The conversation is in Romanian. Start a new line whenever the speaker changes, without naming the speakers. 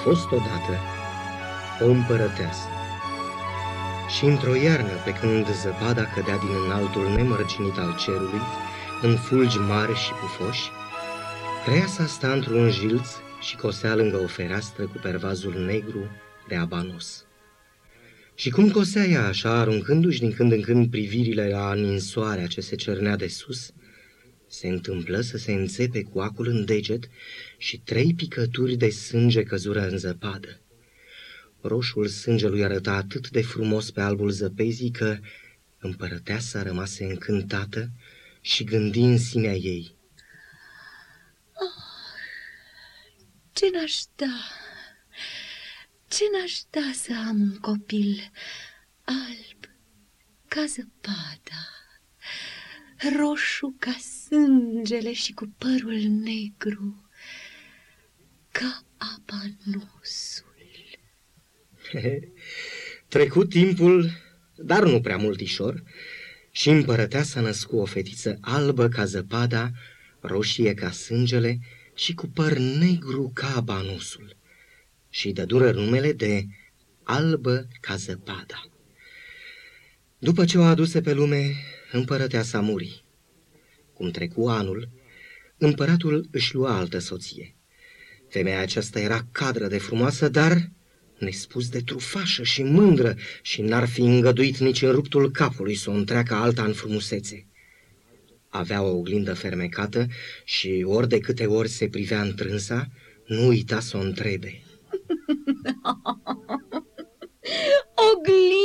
fost odată o împărăteasă. Și într-o iarnă, pe când zăpada cădea din înaltul nemărginit al cerului, în fulgi mari și pufoși, preiasa sta într-un jilț și cosea lângă o fereastră cu pervazul negru de abanos. Și cum cosea ea așa, aruncându-și din când în când privirile la ninsoarea ce se cernea de sus, se întâmplă să se înțepe cu acul în deget și 3 picături de sânge căzură în zăpadă. Roșul sângelui arăta atât de frumos pe albul zăpezii că împărăteasa rămase încântată și gândi în sinea ei:
ce n-aș da să am un copil alb ca zăpada, roșu ca sângele și cu părul negru ca abanusul.
Trecut timpul, dar nu prea multișor, și împărăteasa născu o fetiță albă ca zăpada, roșie ca sângele și cu păr negru ca abanusul, și dădură numele de Albă ca zăpada. După ce o aduse pe lume, împărăteasa muri. Cum trecu anul, împăratul își lua altă soție. Femeia aceasta era cadră de frumoasă, dar nespus de trufașă și mândră, și n-ar fi îngăduit nici în ruptul capului să o întreacă alta în frumusețe. Avea o oglindă fermecată și ori de câte ori se privea întrânsa, nu uita să o întrebe: